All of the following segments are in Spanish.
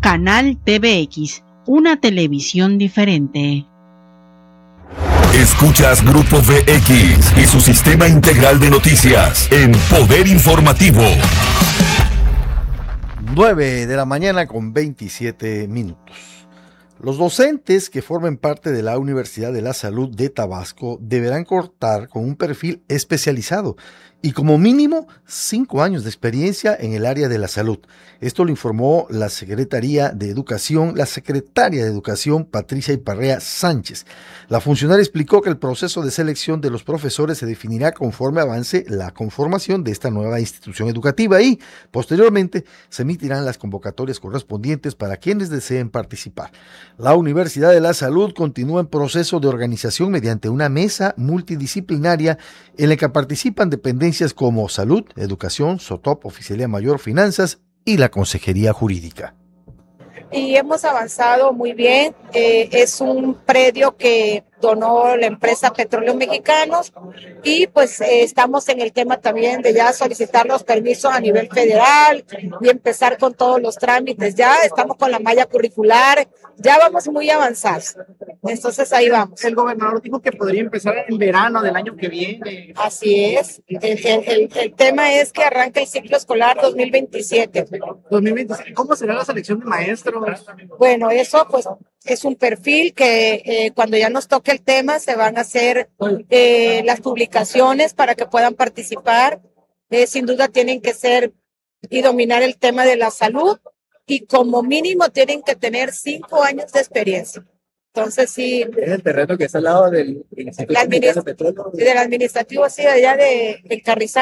Canal TVX, una televisión diferente. Escuchas Grupo VX y su sistema integral de noticias en Poder Informativo. 9 de la mañana con 27 minutos. Los docentes que formen parte de la Universidad de la Salud de Tabasco deberán contar con un perfil especializado y como mínimo 5 años de experiencia en el área de la salud. Esto lo informó la secretaria de Educación Patricia Iparrea Sánchez. La funcionaria explicó que el proceso de selección de los profesores se definirá conforme avance la conformación de esta nueva institución educativa y posteriormente se emitirán las convocatorias correspondientes para quienes deseen participar. La Universidad de la Salud continúa en proceso de organización mediante una mesa multidisciplinaria en la que participan dependencias como Salud, Educación, SOTOP, Oficialía Mayor, Finanzas y la Consejería Jurídica. Y hemos avanzado muy bien. Es un predio que donó la empresa Petróleos Mexicanos y pues estamos en el tema también de ya solicitar los permisos a nivel federal y empezar con todos los trámites. Ya estamos con la malla curricular, ya vamos muy avanzados. Entonces ahí vamos. El gobernador dijo que podría empezar en verano del año que viene. Así es. El tema es que arranca el ciclo escolar 2027. 2027. ¿Cómo será la selección de maestros? Bueno, eso pues es un perfil que cuando ya nos toque el tema se van a hacer las publicaciones para que puedan participar. Sin duda tienen que ser y dominar el tema de la salud y como mínimo tienen que tener 5 años de experiencia. Entonces sí. Es el terreno que está al lado del administrativo, sí, allá de Carrizal.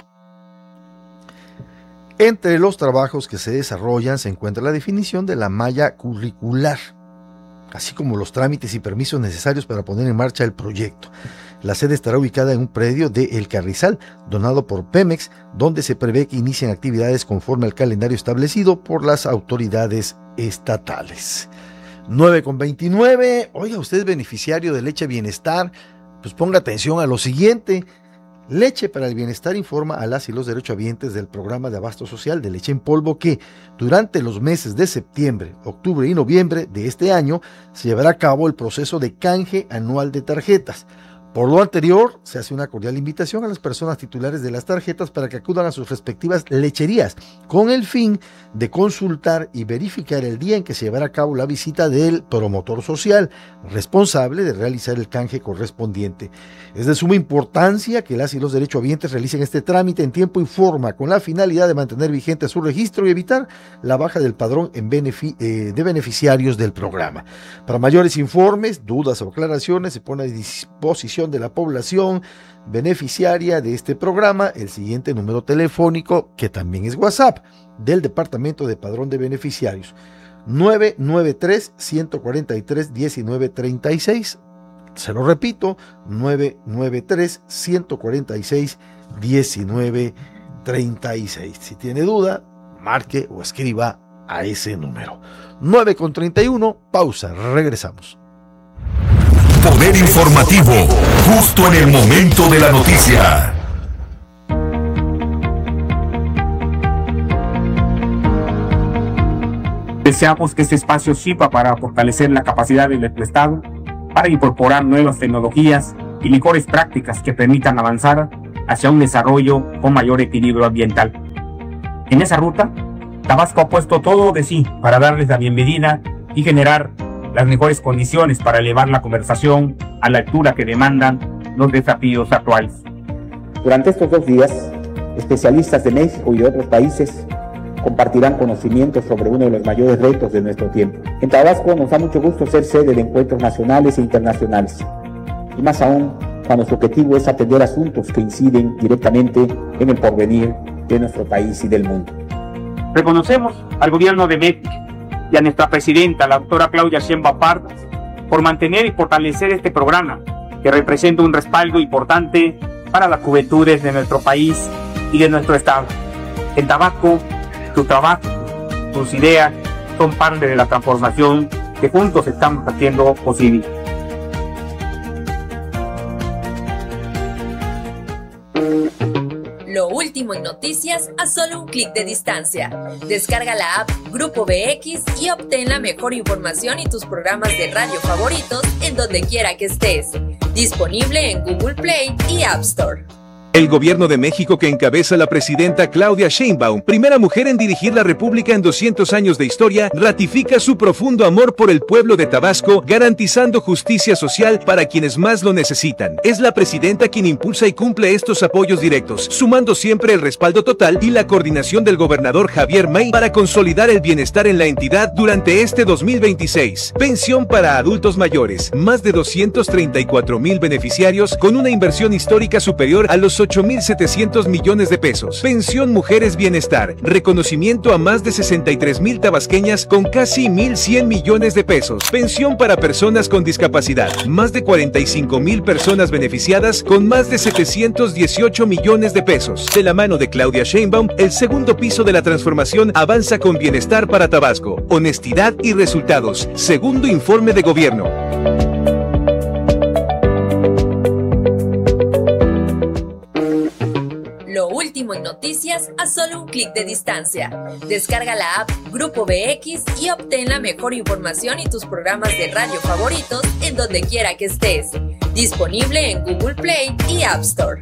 Entre los trabajos que se desarrollan se encuentra la definición de la malla curricular, así como los trámites y permisos necesarios para poner en marcha el proyecto. La sede estará ubicada en un predio de El Carrizal, donado por Pemex, donde se prevé que inicien actividades conforme al calendario establecido por las autoridades estatales. 9:29. Oiga, usted es beneficiario de Leche Bienestar, pues ponga atención a lo siguiente. Leche para el Bienestar informa a las y los derechohabientes del programa de abasto social de leche en polvo que durante los meses de septiembre, octubre y noviembre de este año se llevará a cabo el proceso de canje anual de tarjetas. Por lo anterior, se hace una cordial invitación a las personas titulares de las tarjetas para que acudan a sus respectivas lecherías con el fin de consultar y verificar el día en que se llevará a cabo la visita del promotor social responsable de realizar el canje correspondiente. Es de suma importancia que las y los derechohabientes realicen este trámite en tiempo y forma con la finalidad de mantener vigente su registro y evitar la baja del padrón de beneficiarios del programa. Para mayores informes, dudas o aclaraciones se pone a disposición de la población beneficiaria de este programa el siguiente número telefónico, que también es WhatsApp, del Departamento de Padrón de Beneficiarios: 993-143-1936. Se lo repito, 993-146-1936. Si tiene duda, marque o escriba a ese número. 9:31, pausa, regresamos. Poder Informativo, justo en el momento de la noticia. Deseamos que este espacio sirva para fortalecer la capacidad del Estado para incorporar nuevas tecnologías y mejores prácticas que permitan avanzar hacia un desarrollo con mayor equilibrio ambiental. En esa ruta, Tabasco ha puesto todo de sí para darles la bienvenida y generar las mejores condiciones para elevar la conversación a la altura que demandan los desafíos actuales. Durante estos 2 días, especialistas de México y de otros países compartirán conocimientos sobre uno de los mayores retos de nuestro tiempo. En Tabasco nos da mucho gusto ser sede de encuentros nacionales e internacionales, y más aún cuando su objetivo es atender asuntos que inciden directamente en el porvenir de nuestro país y del mundo. Reconocemos al gobierno de México y a nuestra presidenta, la doctora Claudia Sheinbaum Pardo, por mantener y fortalecer este programa, que representa un respaldo importante para las juventudes de nuestro país y de nuestro estado. En Tabasco, su trabajo, sus ideas son parte de la transformación que juntos estamos haciendo posible. Lo último último en noticias a solo un clic de distancia. Descarga la app Grupo BX y obtén la mejor información y tus programas de radio favoritos en donde quiera que estés. Disponible en Google Play y App Store. El gobierno de México que encabeza la presidenta Claudia Sheinbaum, primera mujer en dirigir la República en 200 años de historia, ratifica su profundo amor por el pueblo de Tabasco, garantizando justicia social para quienes más lo necesitan. Es la presidenta quien impulsa y cumple estos apoyos directos, sumando siempre el respaldo total y la coordinación del gobernador Javier May para consolidar el bienestar en la entidad durante este 2026. Pensión para adultos mayores, más de 234,000 beneficiarios con una inversión histórica superior a los 8,700 millones de pesos. Pensión Mujeres Bienestar, reconocimiento a más de 63,000 tabasqueñas con casi 1,100 millones de pesos. Pensión para personas con discapacidad, más de 45,000 personas beneficiadas con más de 718 millones de pesos. De la mano de Claudia Sheinbaum, el segundo piso de la transformación avanza con bienestar para Tabasco, honestidad y resultados. Segundo informe de gobierno. Lo último en noticias a solo un clic de distancia. Descarga la app Grupo BX y obtén la mejor información y tus programas de radio favoritos en donde quiera que estés. Disponible en Google Play y App Store.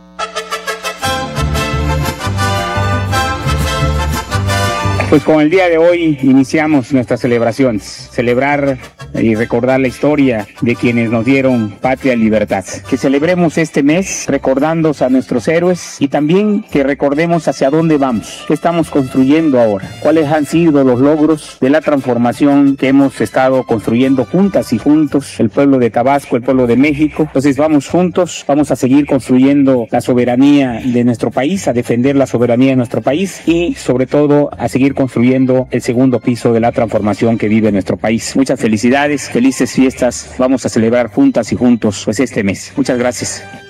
Pues con el día de hoy iniciamos nuestras celebraciones. Celebrar y recordar la historia de quienes nos dieron patria y libertad. Que celebremos este mes recordando a nuestros héroes y también que recordemos hacia dónde vamos, qué estamos construyendo ahora, cuáles han sido los logros de la transformación que hemos estado construyendo juntas y juntos, el pueblo de Tabasco, el pueblo de México. Entonces vamos juntos, vamos a seguir construyendo la soberanía de nuestro país, a defender la soberanía de nuestro país y sobre todo a seguir construyendo el segundo piso de la transformación que vive nuestro país. Muchas felicidades, felices fiestas, vamos a celebrar juntas y juntos pues este mes. Muchas gracias.